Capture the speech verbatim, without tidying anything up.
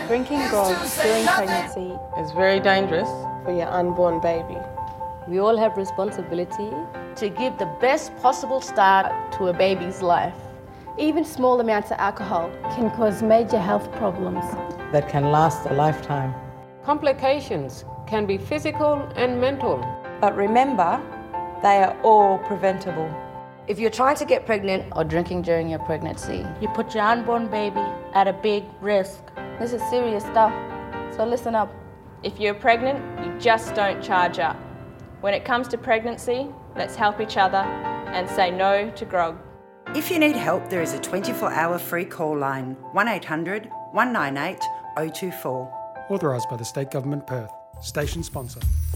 Drinking grog during pregnancy is very dangerous for your unborn baby. We all have responsibility to give the best possible start to a baby's life. Even small amounts of alcohol can cause major health problems that can last a lifetime. Complications can be physical and mental. But remember, they are all preventable. If you're trying to get pregnant or drinking during your pregnancy, you put your unborn baby at a big risk. This is serious stuff, so listen up. If you're pregnant, you just don't charge up. When it comes to pregnancy, let's help each other and say no to grog. If you need help, there is a twenty-four hour free call line, one eight hundred, one nine eight, oh two four. Authorised by the State Government, Perth. Station sponsor.